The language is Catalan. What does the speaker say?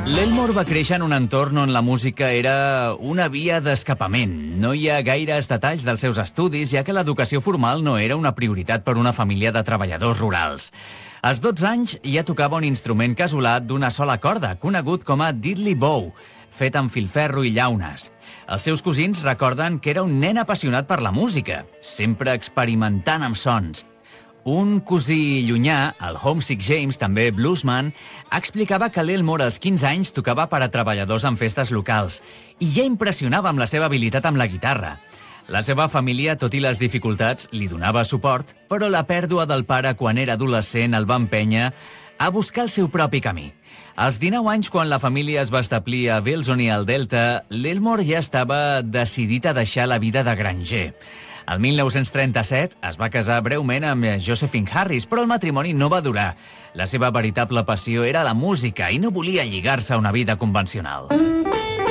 L'Elmore va créixer en un entorn on la música era una via d'escapament. No hi ha gaires detalls dels seus estudis, ja que l'educació formal no era una prioritat per una família de treballadors rurals. Als 12 anys ja tocava un instrument casolà d'una sola corda, conegut com a diddley bow, fet amb filferro i llaunes. Els seus cosins recorden que era un nen apassionat per la música, sempre experimentant amb sons. Un cosí llunyà, el Homesick James, també bluesman, explicava que l'Elmore als 15 anys tocava per a treballadors en festes locals i ja impressionava amb la seva habilitat amb la guitarra. La seva família, tot i les dificultats, li donava suport, però la pèrdua del pare quan era adolescent el va empènyer a buscar el seu propi camí. Als 19 anys, quan la família es va establir a Wilson i al Delta, l'Elmore ja estava decidit a deixar la vida de granger. El 1937 es va casar breument amb Josephine Harris, però el matrimoni no va durar. La seva veritable passió era la música i no volia lligar-se a una vida convencional.